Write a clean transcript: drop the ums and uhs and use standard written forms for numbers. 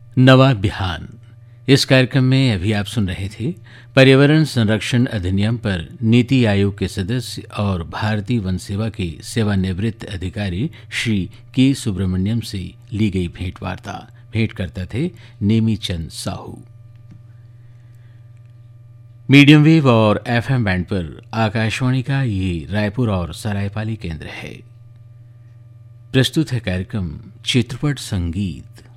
नवा बिहान। इस कार्यक्रम में अभी आप सुन रहे थे पर्यावरण संरक्षण अधिनियम पर नीति आयोग के सदस्य और भारतीय वन सेवा के सेवानिवृत्त अधिकारी श्री के सुब्रमण्यम से ली गई भेंटवार्ता। भेंट करता थे नेमी चंद साहू। मीडियम वेव और एफएम बैंड पर आकाशवाणी का ये रायपुर और सरायपाली केंद्र है। प्रस्तुत है कार्यक्रम चित्रपट संगीत।